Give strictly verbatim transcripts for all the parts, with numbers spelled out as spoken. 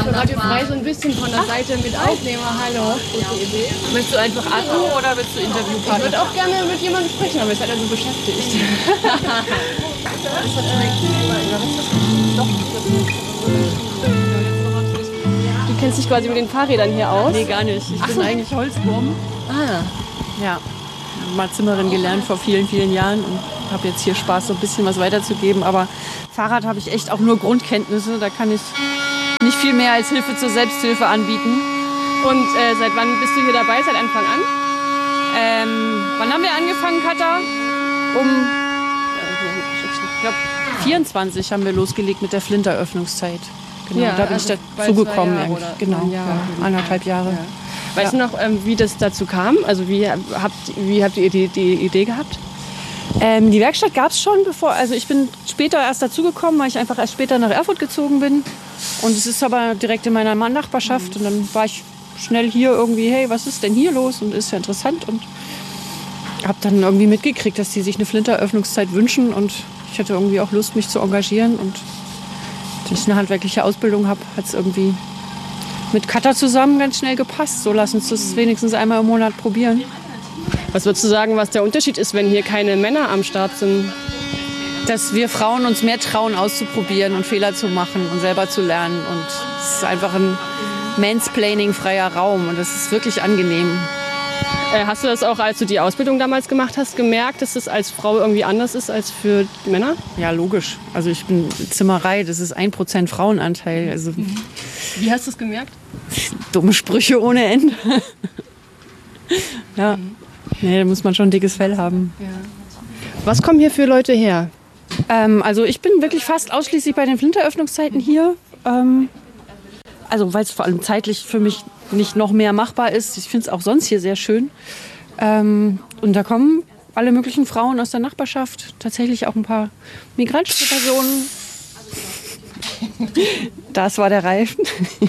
für Radio Frei so ein bisschen von der Seite mit aufnehmen. Hallo. Gute Idee. Möchtest du einfach Akku oder willst du Interviewpartner? Ich würde auch gerne mit jemandem sprechen, aber ich seid also beschäftigt. Du kennst dich quasi mit den Fahrrädern hier aus? Nee, gar nicht. Ich Ach bin so. eigentlich Holzwurm. Ah. Ja. Mal Zimmerin gelernt vor vielen, vielen Jahren und habe jetzt hier Spaß, so ein bisschen was weiterzugeben. Aber Fahrrad habe ich echt auch nur Grundkenntnisse. Da kann ich nicht viel mehr als Hilfe zur Selbsthilfe anbieten. Und äh, seit wann bist du hier dabei? Seit Anfang an? Ähm, wann haben wir angefangen, Katha? Um, ich glaube, vierundzwanzig haben wir losgelegt mit der Flinter-Öffnungszeit. Genau, ja, da bin also ich dazugekommen. Genau, ja, anderthalb Jahre. Ja. Weißt ja. du noch, ähm, wie das dazu kam? Also wie habt, wie habt ihr die, die Idee gehabt? Ähm, die Werkstatt gab es schon, bevor. Also ich bin später erst dazugekommen, weil ich einfach erst später nach Erfurt gezogen bin. Und es ist aber direkt in meiner Nachbarschaft. Mhm. Und dann war ich schnell hier irgendwie, hey, was ist denn hier los? Und ist ja interessant. Und habe dann irgendwie mitgekriegt, dass die sich eine Flinter-Öffnungszeit wünschen. Und ich hatte irgendwie auch Lust, mich zu engagieren. Und wenn ich eine handwerkliche Ausbildung habe, hat es irgendwie mit Katha zusammen ganz schnell gepasst. So, lass uns das wenigstens einmal im Monat probieren. Was würdest du sagen, was der Unterschied ist, wenn hier keine Männer am Start sind? Dass wir Frauen uns mehr trauen, auszuprobieren und Fehler zu machen und selber zu lernen. Und es ist einfach ein Mansplaining-freier Raum und das ist wirklich angenehm. Äh, hast du das auch, als du die Ausbildung damals gemacht hast, gemerkt, dass das als Frau irgendwie anders ist als für Männer? Ja, logisch. Also ich bin Zimmerei, das ist ein Prozent Frauenanteil. Also wie hast du es gemerkt? Dumme Sprüche ohne Ende. Ja, nee, da muss man schon ein dickes Fell haben. Ja. Was kommen hier für Leute her? Ähm, also ich bin wirklich fast ausschließlich bei den Flinter-Öffnungszeiten hier. Ähm, also weil es vor allem zeitlich für mich nicht noch mehr machbar ist. Ich finde es auch sonst hier sehr schön. Ähm, und da kommen alle möglichen Frauen aus der Nachbarschaft. Tatsächlich auch ein paar migrantische Personen. Das war der Reifen.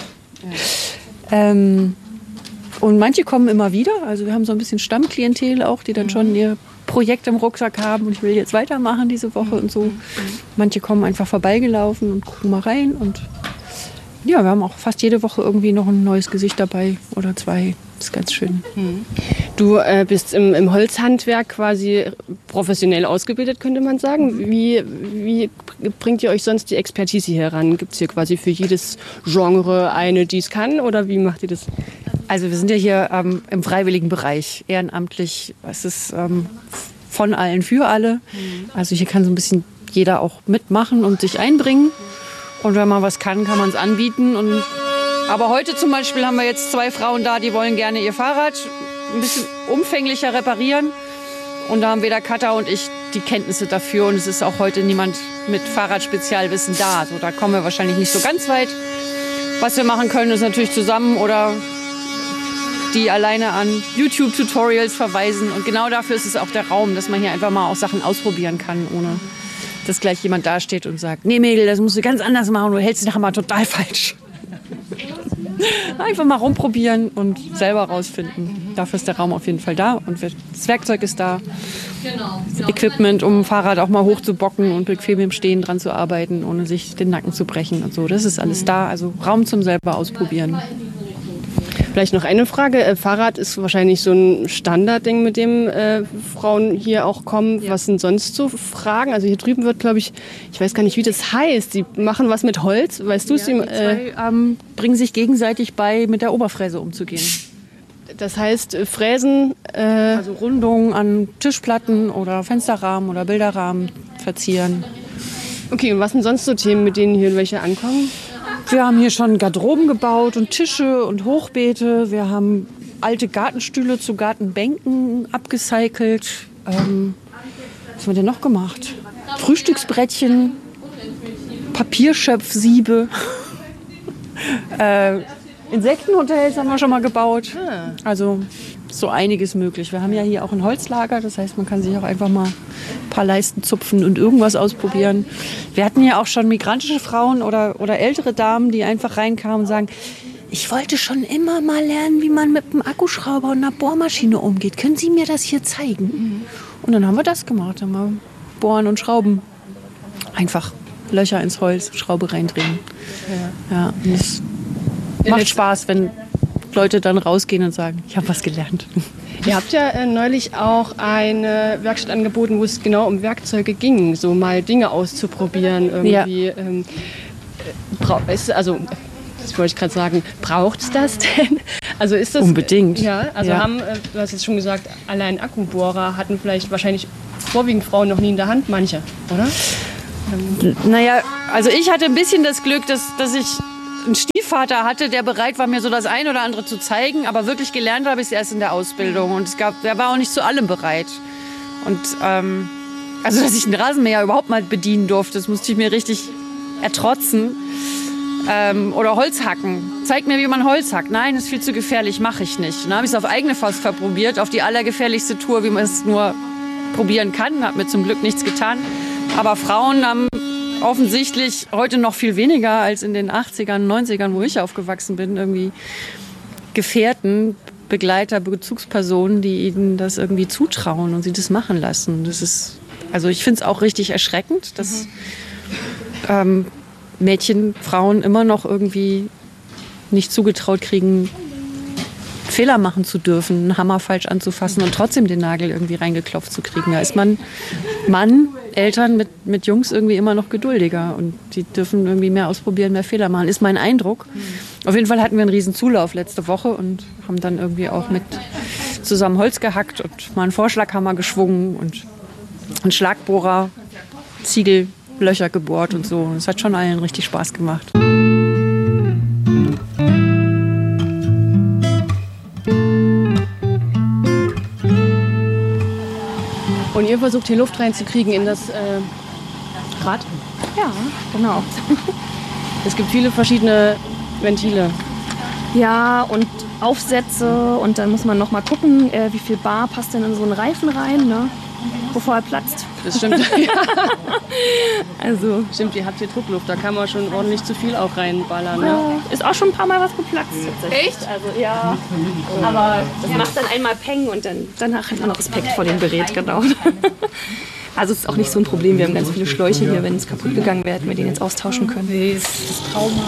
ähm, und manche kommen immer wieder. Also wir haben so ein bisschen Stammklientel auch, die dann schon ihr Projekt im Rucksack haben und ich will jetzt weitermachen diese Woche und so. Manche kommen einfach vorbeigelaufen und gucken mal rein. Und ja, wir haben auch fast jede Woche irgendwie noch ein neues Gesicht dabei oder zwei. Das ist ganz schön. Du äh, bist im, im Holzhandwerk quasi professionell ausgebildet, könnte man sagen. Wie, wie bringt ihr euch sonst die Expertise hier ran? Gibt es hier quasi für jedes Genre eine, die es kann? Oder wie macht ihr das? Also wir sind ja hier ähm, im freiwilligen Bereich, ehrenamtlich. Es ist ähm, von allen für alle. Also hier kann so ein bisschen jeder auch mitmachen und sich einbringen. Und wenn man was kann, kann man es anbieten. Und aber heute zum Beispiel haben wir jetzt zwei Frauen da, die wollen gerne ihr Fahrrad ein bisschen umfänglicher reparieren. Und da haben weder Katha und ich die Kenntnisse dafür. Und es ist auch heute niemand mit Fahrradspezialwissen da. Also da kommen wir wahrscheinlich nicht so ganz weit. Was wir machen können, ist natürlich zusammen oder die alleine an YouTube-Tutorials verweisen. Und genau dafür ist es auch der Raum, dass man hier einfach mal auch Sachen ausprobieren kann, ohne dass gleich jemand dasteht und sagt, nee Mädel, das musst du ganz anders machen, du hältst dich mal total falsch. Einfach mal rumprobieren und selber rausfinden. Dafür ist der Raum auf jeden Fall da und das Werkzeug ist da. Das Equipment, um ein Fahrrad auch mal hochzubocken und bequem im Stehen dran zu arbeiten, ohne sich den Nacken zu brechen und so. Das ist alles da, also Raum zum selber ausprobieren. Vielleicht noch eine Frage. Fahrrad ist wahrscheinlich so ein Standardding, mit dem äh, Frauen hier auch kommen. Ja. Was sind sonst so Fragen? Also hier drüben wird, glaube ich, ich weiß gar nicht, wie das heißt. Die machen was mit Holz. Weißt du es? Ja, die zwei ähm, bringen sich gegenseitig bei, mit der Oberfräse umzugehen. Das heißt, Fräsen... Äh also Rundungen an Tischplatten oder Fensterrahmen oder Bilderrahmen verzieren. Okay, und was sind sonst so Themen, mit denen hier welche ankommen? Wir haben hier schon Garderoben gebaut und Tische und Hochbeete. Wir haben alte Gartenstühle zu Gartenbänken abgecycelt. Ähm, was haben wir denn noch gemacht? Frühstücksbrettchen, Papierschöpfsiebe. äh, Insektenhotels haben wir schon mal gebaut. Also so einiges möglich. Wir haben ja hier auch ein Holzlager, das heißt, man kann sich auch einfach mal ein paar Leisten zupfen und irgendwas ausprobieren. Wir hatten ja auch schon migrantische Frauen oder, oder ältere Damen, die einfach reinkamen und sagen, ich wollte schon immer mal lernen, wie man mit einem Akkuschrauber und einer Bohrmaschine umgeht. Können Sie mir das hier zeigen? Mhm. Und dann haben wir das gemacht. Dann haben wir Bohren und Schrauben. Einfach Löcher ins Holz, Schraube reindrehen. Ja, ja, und das macht Spaß, wenn Leute dann rausgehen und sagen, ich habe was gelernt. Ihr habt ja äh, neulich auch eine Werkstatt angeboten, wo es genau um Werkzeuge ging, so mal Dinge auszuprobieren. Irgendwie, ja. ähm, äh, ist, also, das wollte ich gerade sagen, braucht es das denn? Also ist das, unbedingt. Ja, also ja. haben, äh, du hast jetzt schon gesagt, allein Akkubohrer hatten vielleicht wahrscheinlich vorwiegend Frauen noch nie in der Hand, manche, oder? Ähm. Naja, also ich hatte ein bisschen das Glück, dass, dass ich einen Stiefvater hatte, der bereit war, mir so das ein oder andere zu zeigen, aber wirklich gelernt habe ich es erst in der Ausbildung und es gab, der war auch nicht zu allem bereit. Und ähm, also, dass ich einen Rasenmäher überhaupt mal bedienen durfte, das musste ich mir richtig ertrotzen. Ähm, oder Holz hacken. Zeig mir, wie man Holz hackt. Nein, das ist viel zu gefährlich, mache ich nicht. Dann habe ich es auf eigene Faust verprobiert, auf die allergefährlichste Tour, wie man es nur probieren kann. Hat mir zum Glück nichts getan. Aber Frauen haben offensichtlich heute noch viel weniger als in den achtzigern, neunzigern, wo ich aufgewachsen bin, irgendwie Gefährten, Begleiter, Bezugspersonen, die ihnen das irgendwie zutrauen und sie das machen lassen. Das ist, also ich finde es auch richtig erschreckend, dass mhm. ähm, Mädchen, Frauen immer noch irgendwie nicht zugetraut kriegen, Fehler machen zu dürfen, einen Hammer falsch anzufassen und trotzdem den Nagel irgendwie reingeklopft zu kriegen. Da ist man Mann, Eltern mit, mit Jungs irgendwie immer noch geduldiger und die dürfen irgendwie mehr ausprobieren, mehr Fehler machen, ist mein Eindruck. Mhm. Auf jeden Fall hatten wir einen riesen Zulauf letzte Woche und haben dann irgendwie auch mit zusammen Holz gehackt und mal einen Vorschlaghammer geschwungen und einen Schlagbohrer, Ziegel, Löcher gebohrt und so. Es hat schon allen richtig Spaß gemacht. Und ihr versucht hier Luft reinzukriegen in das äh, Rad? Ja, genau. Es gibt viele verschiedene Ventile. Ja, und Aufsätze und dann muss man noch mal gucken, äh, wie viel Bar passt denn in so einen Reifen rein, ne? Bevor er platzt. Das stimmt. Also stimmt, ihr habt hier Druckluft, da kann man schon ordentlich zu viel auch reinballern. Ne? Ja, ist auch schon ein paar Mal was geplatzt. Echt? Also ja, aber das macht dann einmal Peng und dann, danach hat man Respekt vor dem Gerät, genau. Also es ist auch nicht so ein Problem, wir haben ganz viele Schläuche hier, wenn es kaputt gegangen wäre, hätten wir den jetzt austauschen können. Nee, das ist Trauma.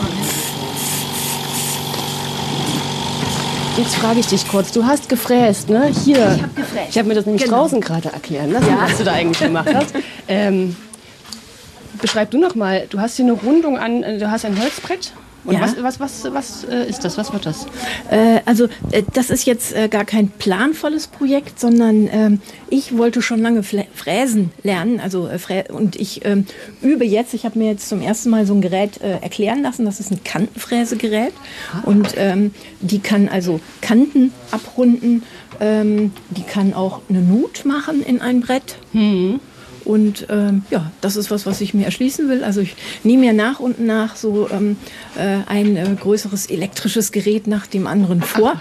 Jetzt frage ich dich kurz, du hast gefräst, ne? Hier. Ich habe gefräst. Ich habe mir das nämlich genau. draußen gerade erklären lassen, ja. was du da eigentlich gemacht hast. Ähm, beschreib du noch mal, du hast hier eine Rundung an, du hast ein Holzbrett. Und ja. was, was, was, was äh, ist das? Was wird das? Äh, also äh, das ist jetzt äh, gar kein planvolles Projekt, sondern ähm, ich wollte schon lange fräsen lernen. Also, äh, frä und ich ähm, übe jetzt, ich habe mir jetzt zum ersten Mal so ein Gerät äh, erklären lassen. Das ist ein Kantenfräsegerät. Und ähm, die kann also Kanten abrunden. Ähm, die kann auch eine Nut machen in ein Brett. Mhm. Und ähm, ja, das ist was, was ich mir erschließen will. Also ich nehme mir nach und nach so ähm, äh, ein äh, größeres elektrisches Gerät nach dem anderen vor.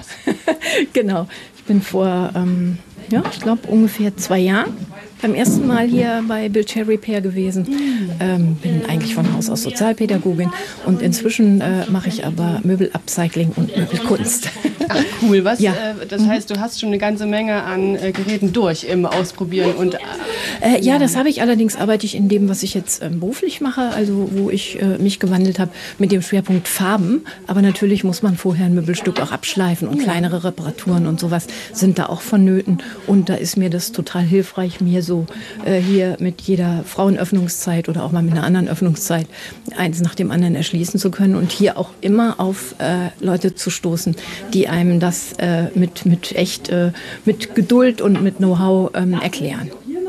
Genau. Ich bin vor, ähm, ja, ich glaube ungefähr zwei Jahren beim ersten Mal hier bei Bill Chair Repair gewesen. Ähm, bin eigentlich von Haus aus Sozialpädagogin und inzwischen äh, mache ich aber Möbelupcycling und Möbelkunst. Ach cool, was? Ja. Äh, das heißt, du hast schon eine ganze Menge an äh, Geräten durch im Ausprobieren und. Äh, äh, ja, das habe ich allerdings, arbeite ich in dem, was ich jetzt ähm, beruflich mache, also wo ich äh, mich gewandelt habe mit dem Schwerpunkt Farben. Aber natürlich muss man vorher ein Möbelstück auch abschleifen und kleinere Reparaturen und sowas sind da auch vonnöten. Und da ist mir das total hilfreich, mir so So äh, hier mit jeder Frauenöffnungszeit oder auch mal mit einer anderen Öffnungszeit eins nach dem anderen erschließen zu können und hier auch immer auf äh, Leute zu stoßen, die einem das äh, mit, mit echt, äh, mit Geduld und mit Know-how ähm, erklären.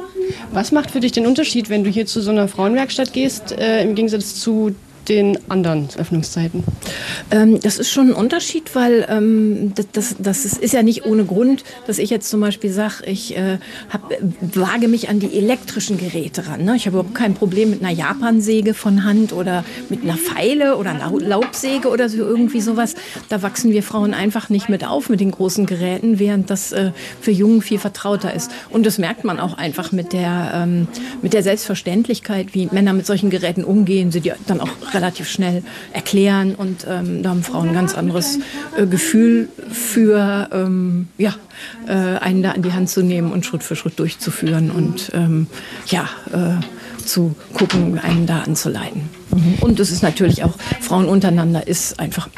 Was macht für dich den Unterschied, wenn du hier zu so einer Frauenwerkstatt gehst, äh, im Gegensatz zu den anderen Öffnungszeiten? Ähm, das ist schon ein Unterschied, weil ähm, das, das, das ist ja nicht ohne Grund, dass ich jetzt zum Beispiel sage, ich äh, hab, wage mich an die elektrischen Geräte ran. Ne? Ich habe überhaupt kein Problem mit einer Japansäge von Hand oder mit einer Feile oder einer Laubsäge oder so irgendwie sowas. Da wachsen wir Frauen einfach nicht mit auf mit den großen Geräten, während das äh, für Jungen viel vertrauter ist. Und das merkt man auch einfach mit der, ähm, mit der Selbstverständlichkeit, wie Männer mit solchen Geräten umgehen, sie die dann auch relativ schnell erklären und ähm, da haben Frauen ein ganz anderes äh, Gefühl für, ähm, ja, äh, einen da an die Hand zu nehmen und Schritt für Schritt durchzuführen und ähm, ja, äh, zu gucken, einen da anzuleiten. Mhm. Und es ist natürlich auch, Frauen untereinander ist einfach auch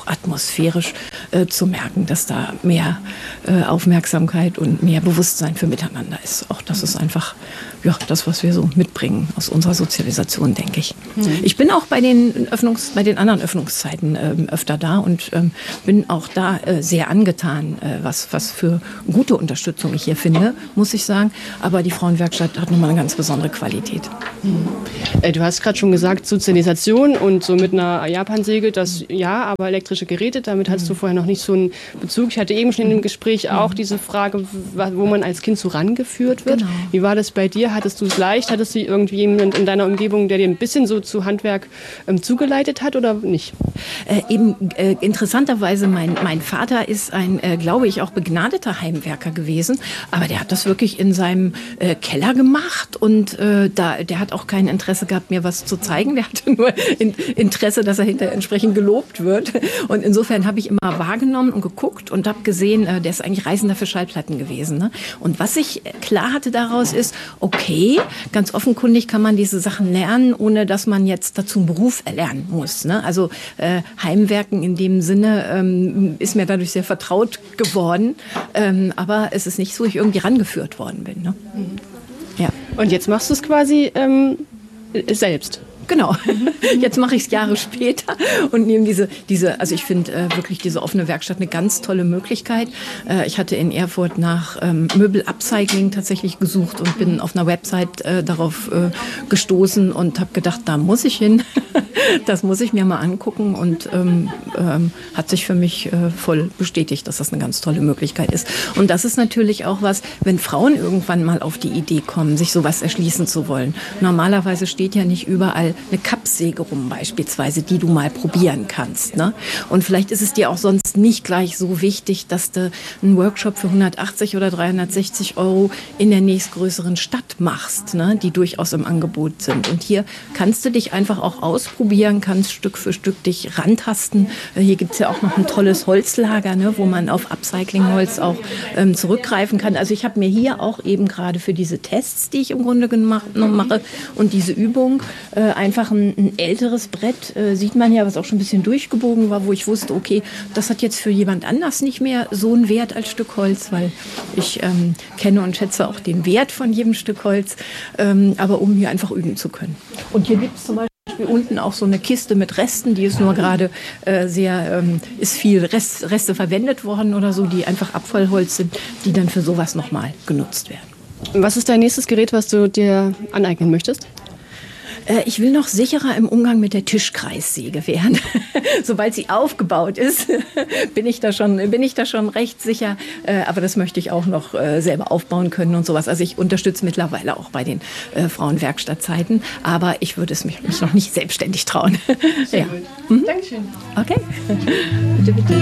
atmosphärisch äh, zu merken, dass da mehr äh, Aufmerksamkeit und mehr Bewusstsein für Miteinander ist. Auch das ist einfach ja, das, was wir so mitbringen aus unserer Sozialisation, denke ich. Mhm. Ich bin auch bei den, Öffnungs-, bei den anderen Öffnungszeiten ähm, öfter da und ähm, bin auch da äh, sehr angetan, äh, was, was für gute Unterstützung ich hier finde, muss ich sagen. Aber die Frauenwerkstatt hat nochmal eine ganz besondere Qualität. Mhm. Äh, du hast gerade schon gesagt, Sozialisation und so mit einer Japansäge, das ja, aber elektrische Geräte, damit hattest du vorher noch nicht so einen Bezug. Ich hatte eben schon in dem Gespräch auch diese Frage, wo man als Kind so rangeführt wird. Genau. Wie war das bei dir? Hattest du es leicht? Hattest du irgendwie jemand in deiner Umgebung, der dir ein bisschen so zu Handwerk ähm, zugeleitet hat oder nicht? Äh, eben äh, interessanterweise, mein, mein Vater ist ein, äh, glaube ich, auch begnadeter Heimwerker gewesen, aber der hat das wirklich in seinem äh, Keller gemacht und äh, da, der hat auch kein Interesse gehabt, mir was zu zeigen. Der hatte nur in, Interesse, dass er hinterher entsprechend gelobt wird. Und insofern habe ich immer wahrgenommen und geguckt und habe gesehen, äh, der ist eigentlich Reisender für Schallplatten gewesen. Ne? Und was ich klar hatte daraus ist, okay, ganz offenkundig kann man diese Sachen lernen, ohne dass man jetzt dazu einen Beruf erlernen muss. Ne? Also äh, Heimwerken in dem Sinne ähm, ist mir dadurch sehr vertraut geworden. Ähm, aber es ist nicht so, dass ich irgendwie rangeführt worden bin. Ne? Mhm. Ja. Und jetzt machst du es quasi ähm, selbst? Genau. Jetzt mache ich es Jahre später und nehme diese, diese, also ich finde äh, wirklich diese offene Werkstatt eine ganz tolle Möglichkeit. Äh, ich hatte in Erfurt nach ähm, Möbel-Upcycling tatsächlich gesucht und bin auf einer Website äh, darauf äh, gestoßen und habe gedacht, da muss ich hin. Das muss ich mir mal angucken und ähm, ähm, hat sich für mich äh, voll bestätigt, dass das eine ganz tolle Möglichkeit ist. Und das ist natürlich auch was, wenn Frauen irgendwann mal auf die Idee kommen, sich sowas erschließen zu wollen. Normalerweise steht ja nicht überall eine Kappsäge rum beispielsweise, die du mal probieren kannst. Ne? Und vielleicht ist es dir auch sonst nicht gleich so wichtig, dass du einen Workshop für hundertachtzig oder dreihundertsechzig Euro in der nächstgrößeren Stadt machst, ne? Die durchaus im Angebot sind. Und hier kannst du dich einfach auch ausprobieren, kannst Stück für Stück dich rantasten. Hier gibt es ja auch noch ein tolles Holzlager, ne? Wo man auf Upcycling-Holz auch ähm, zurückgreifen kann. Also ich habe mir hier auch eben gerade für diese Tests, die ich im Grunde gemacht, noch mache und diese Übung äh, einfach ein, ein älteres Brett, äh, sieht man ja, was auch schon ein bisschen durchgebogen war, wo ich wusste, okay, das hat jetzt für jemand anders nicht mehr so einen Wert als Stück Holz, weil ich ähm, kenne und schätze auch den Wert von jedem Stück Holz, ähm, aber um hier einfach üben zu können. Und hier gibt es zum Beispiel unten auch so eine Kiste mit Resten, die ist nur gerade äh, sehr, ähm, ist viel Rest, Reste verwendet worden oder so, die einfach Abfallholz sind, die dann für sowas nochmal genutzt werden. Was ist dein nächstes Gerät, was du dir aneignen möchtest? Ich will noch sicherer im Umgang mit der Tischkreissäge werden. Sobald sie aufgebaut ist, bin ich da schon, bin ich da schon recht sicher. Aber das möchte ich auch noch selber aufbauen können und sowas. Also ich unterstütze mittlerweile auch bei den Frauenwerkstattzeiten. Aber ich würde es mich, mich noch nicht selbstständig trauen. Sehr ja. gut. Mhm. Dankeschön. Okay. Bitte, bitte.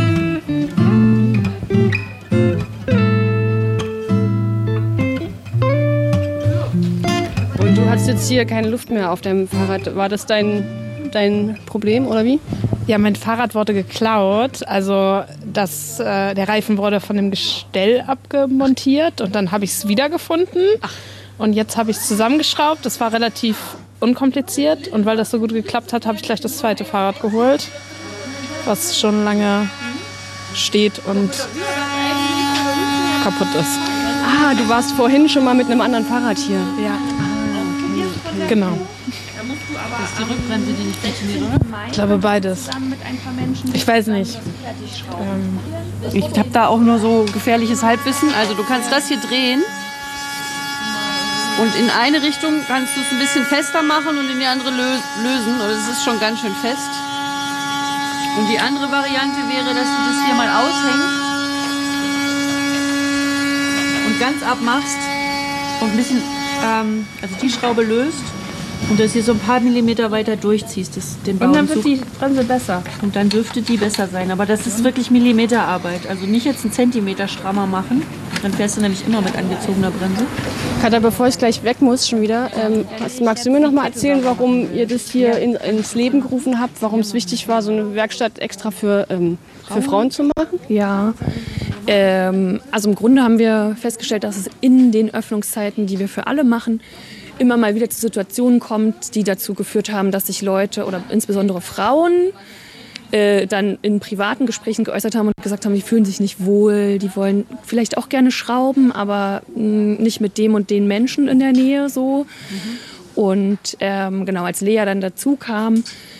Du hast jetzt hier keine Luft mehr auf deinem Fahrrad. War das dein, dein Problem oder wie? Ja, mein Fahrrad wurde geklaut. Also das, äh, der Reifen wurde von dem Gestell abgemontiert und dann habe ich es wiedergefunden. Ach. Und jetzt habe ich es zusammengeschraubt. Das war relativ unkompliziert und weil das so gut geklappt hat, habe ich gleich das zweite Fahrrad geholt, was schon lange steht und kaputt ist. Ah, du warst vorhin schon mal mit einem anderen Fahrrad hier. Ja. Genau. Das ist die Rückbremse, die nicht funktioniert, oder? Ich glaube beides. Ich weiß nicht. Ähm, ich habe da auch nur so gefährliches Halbwissen. Also du kannst das hier drehen und in eine Richtung kannst du es ein bisschen fester machen und in die andere lö- lösen. Und es ist schon ganz schön fest. Und die andere Variante wäre, dass du das hier mal aushängst und ganz abmachst und ein bisschen, ähm, also die Schraube löst und das hier so ein paar Millimeter weiter durchziehst. Das, den und dann wird die Bremse besser. Und dann dürfte die besser sein. Aber das ist wirklich Millimeterarbeit. Also nicht jetzt einen Zentimeter strammer machen. Dann fährst du nämlich immer mit angezogener Bremse. Katja, bevor ich gleich weg muss, schon wieder, ähm, was, magst du mir noch mal erzählen, warum ihr das hier in, ins Leben gerufen habt? Warum es wichtig war, so eine Werkstatt extra für, ähm, für Frauen zu machen? Ja, ähm, also im Grunde haben wir festgestellt, dass es in den Öffnungszeiten, die wir für alle machen, immer mal wieder zu Situationen kommt, die dazu geführt haben, dass sich Leute oder insbesondere Frauen äh, dann in privaten Gesprächen geäußert haben und gesagt haben, die fühlen sich nicht wohl, die wollen vielleicht auch gerne schrauben, aber mh, nicht mit dem und den Menschen in der Nähe so. Mhm. Und ähm, genau, als Lea dann dazu kam,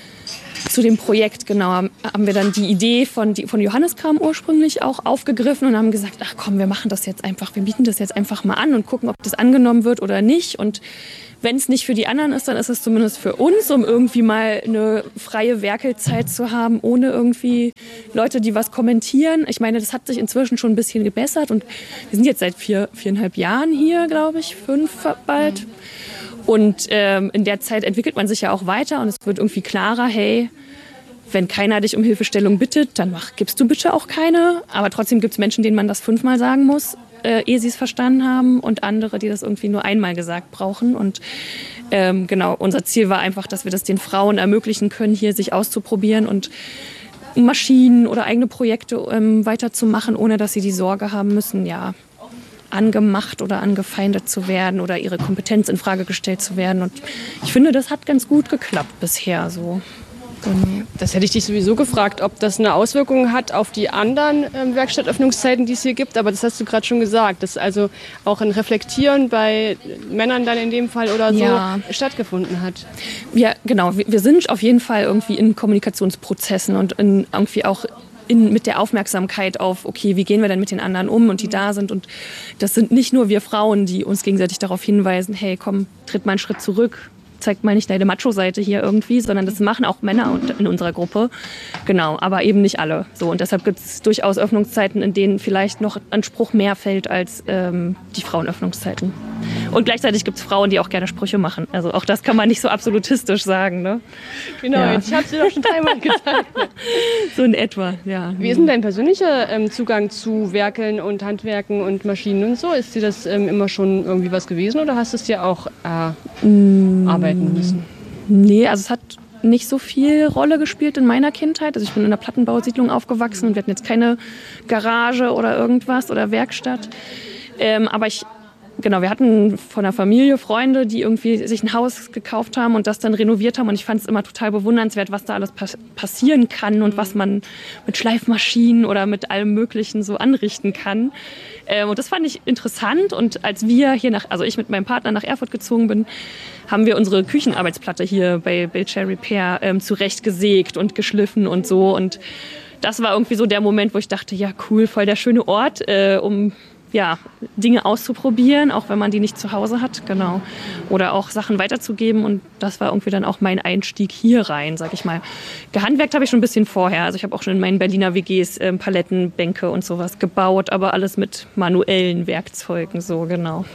zu dem Projekt, genau, haben wir dann die Idee von, die, von Johannes kam ursprünglich auch aufgegriffen und haben gesagt, ach komm, wir machen das jetzt einfach, wir bieten das jetzt einfach mal an und gucken, ob das angenommen wird oder nicht. Und wenn es nicht für die anderen ist, dann ist es zumindest für uns, um irgendwie mal eine freie Werkelzeit zu haben, ohne irgendwie Leute, die was kommentieren. Ich meine, das hat sich inzwischen schon ein bisschen gebessert und wir sind jetzt seit vier, viereinhalb Jahren hier, glaube ich, fünf bald. Mhm. Und ähm, in der Zeit entwickelt man sich ja auch weiter und es wird irgendwie klarer, hey, wenn keiner dich um Hilfestellung bittet, dann mach, gibst du bitte auch keine. Aber trotzdem gibt es Menschen, denen man das fünfmal sagen muss, äh, ehe sie es verstanden haben, und andere, die das irgendwie nur einmal gesagt brauchen. Und ähm, genau, unser Ziel war einfach, dass wir das den Frauen ermöglichen können, hier sich auszuprobieren und Maschinen oder eigene Projekte ähm, weiterzumachen, ohne dass sie die Sorge haben müssen, ja, angemacht oder angefeindet zu werden oder ihre Kompetenz in Frage gestellt zu werden. Und ich finde, das hat ganz gut geklappt bisher so. Das hätte ich dich sowieso gefragt, ob das eine Auswirkung hat auf die anderen ähm, Werkstattöffnungszeiten, die es hier gibt. Aber das hast du gerade schon gesagt, dass also auch ein Reflektieren bei Männern dann in dem Fall oder so ja. stattgefunden hat. Ja, genau. Wir, wir sind auf jeden Fall irgendwie in Kommunikationsprozessen und in, irgendwie auch in, mit der Aufmerksamkeit auf, okay, wie gehen wir denn mit den anderen um und die da sind. Und das sind nicht nur wir Frauen, die uns gegenseitig darauf hinweisen, hey, komm, tritt mal einen Schritt zurück. Zeigt mal nicht deine Macho-Seite hier irgendwie, sondern das machen auch Männer in unserer Gruppe. Genau, aber eben nicht alle. So, und deshalb gibt es durchaus Öffnungszeiten, in denen vielleicht noch ein Spruch mehr fällt als ähm, die Frauenöffnungszeiten. Und gleichzeitig gibt es Frauen, die auch gerne Sprüche machen. Also auch das kann man nicht so absolutistisch sagen. Ne? Genau, ja. Ich habe es dir doch schon dreimal gesagt. So in etwa, ja. Wie ist denn dein persönlicher ähm, Zugang zu Werkeln und Handwerken und Maschinen und so? Ist dir das ähm, immer schon irgendwie was gewesen oder hast du es dir auch äh, mm. arbeiten müssen? Nee, also es hat nicht so viel Rolle gespielt in meiner Kindheit. Also ich bin in einer Plattenbausiedlung aufgewachsen und wir hatten jetzt keine Garage oder irgendwas oder Werkstatt. Ähm, aber ich Genau, wir hatten von der Familie Freunde, die irgendwie sich ein Haus gekauft haben und das dann renoviert haben. Und ich fand es immer total bewundernswert, was da alles pass- passieren kann und was man mit Schleifmaschinen oder mit allem Möglichen so anrichten kann. Ähm, und das fand ich interessant. Und als wir hier nach, also ich mit meinem Partner nach Erfurt gezogen bin, haben wir unsere Küchenarbeitsplatte hier bei Bellchair Repair ähm, zurechtgesägt und geschliffen und so. Und das war irgendwie so der Moment, wo ich dachte, ja cool, voll der schöne Ort, äh, um ja, Dinge auszuprobieren, auch wenn man die nicht zu Hause hat, genau. Oder auch Sachen weiterzugeben und das war irgendwie dann auch mein Einstieg hier rein, sag ich mal. Gehandwerkt habe ich schon ein bisschen vorher, also ich habe auch schon in meinen Berliner W Gs äh, Paletten, Bänke und sowas gebaut, aber alles mit manuellen Werkzeugen, so genau.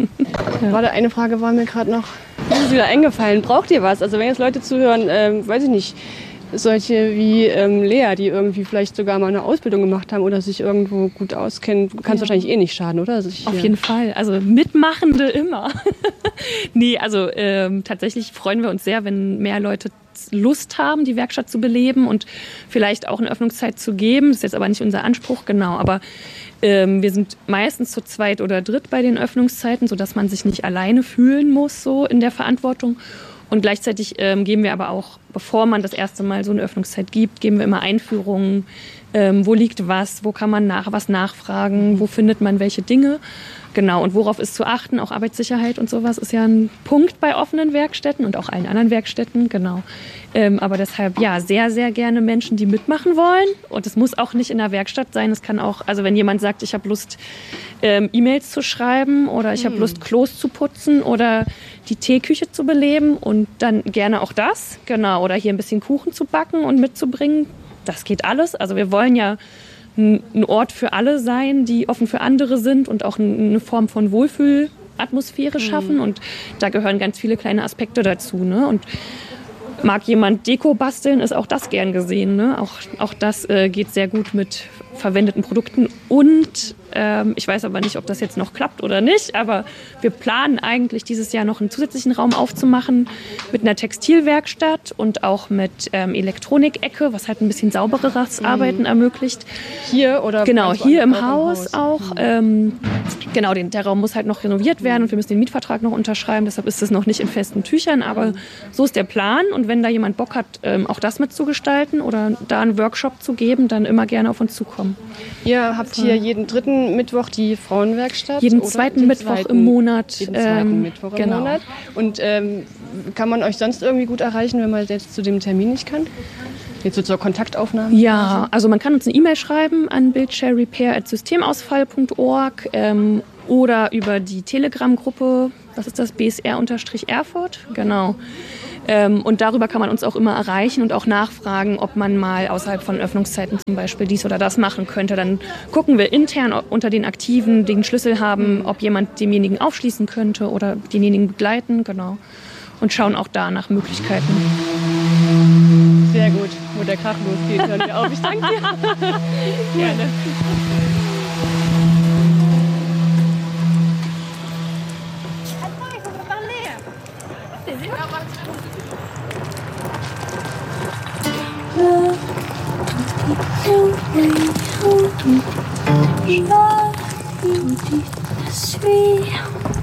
Ja. Warte, eine Frage war mir gerade noch, ist wieder eingefallen, braucht ihr was? Also wenn jetzt Leute zuhören, ähm, weiß ich nicht, solche wie ähm, Lea, die irgendwie vielleicht sogar mal eine Ausbildung gemacht haben oder sich irgendwo gut auskennen, kann es ja. wahrscheinlich eh nicht schaden, oder? Also ich, Auf ja. jeden Fall. Also Mitmachende immer. Nee, also ähm, tatsächlich freuen wir uns sehr, wenn mehr Leute Lust haben, die Werkstatt zu beleben und vielleicht auch eine Öffnungszeit zu geben. Das ist jetzt aber nicht unser Anspruch, genau. Aber ähm, wir sind meistens zu zweit oder dritt bei den Öffnungszeiten, sodass man sich nicht alleine fühlen muss so in der Verantwortung. Und gleichzeitig ähm, geben wir aber auch, bevor man das erste Mal so eine Öffnungszeit gibt, geben wir immer Einführungen, ähm, wo liegt was, wo kann man nach, was nachfragen, wo findet man welche Dinge. Genau, und worauf ist zu achten, auch Arbeitssicherheit und sowas ist ja ein Punkt bei offenen Werkstätten und auch allen anderen Werkstätten, genau. Ähm, aber deshalb, ja, sehr, sehr gerne Menschen, die mitmachen wollen. Und es muss auch nicht in der Werkstatt sein, es kann auch, also wenn jemand sagt, ich habe Lust, ähm, E-Mails zu schreiben oder ich habe Lust, Klos zu putzen oder die Teeküche zu beleben und dann gerne auch das, genau, oder hier ein bisschen Kuchen zu backen und mitzubringen, das geht alles. Also wir wollen ja ein Ort für alle sein, die offen für andere sind und auch eine Form von Wohlfühlatmosphäre schaffen. Und da gehören ganz viele kleine Aspekte dazu. Ne? Und mag jemand Deko basteln, ist auch das gern gesehen. Ne? Auch, auch das äh, geht sehr gut mit verwendeten Produkten. Und ähm, ich weiß aber nicht, ob das jetzt noch klappt oder nicht, aber wir planen eigentlich dieses Jahr noch einen zusätzlichen Raum aufzumachen mit einer Textilwerkstatt und auch mit ähm, Elektronik-Ecke, was halt ein bisschen saubereres mhm. Arbeiten ermöglicht. Hier oder? Genau, hier im Haus, Haus auch. Mhm. Ähm, Genau, den, der Raum muss halt noch renoviert werden und wir müssen den Mietvertrag noch unterschreiben. Deshalb ist es noch nicht in festen Tüchern, aber so ist der Plan. Und wenn da jemand Bock hat, ähm, auch das mitzugestalten oder da einen Workshop zu geben, dann immer gerne auf uns zukommen. Ihr habt hier jeden dritten Mittwoch die Frauenwerkstatt? Jeden oder? zweiten Den Mittwoch zweiten, im Monat. Jeden zweiten ähm, Mittwoch im genau. Monat. Und ähm, kann man euch sonst irgendwie gut erreichen, wenn man jetzt zu dem Termin nicht kann? Jetzt so zur Kontaktaufnahme? Ja, also man kann uns eine E-Mail schreiben an bildshare-repair at systemausfall punkt org ähm, oder über die Telegram-Gruppe, was ist das, B S R-Erfurt, genau. Ähm, und darüber kann man uns auch immer erreichen und auch nachfragen, ob man mal außerhalb von Öffnungszeiten zum Beispiel dies oder das machen könnte. Dann gucken wir intern, ob unter den Aktiven, die den Schlüssel haben, ob jemand demjenigen aufschließen könnte oder denjenigen begleiten, genau. Und schauen auch da nach Möglichkeiten. Sehr gut, wo der Krach losgeht, hören wir auf. Ich danke dir. Gerne. Sweet.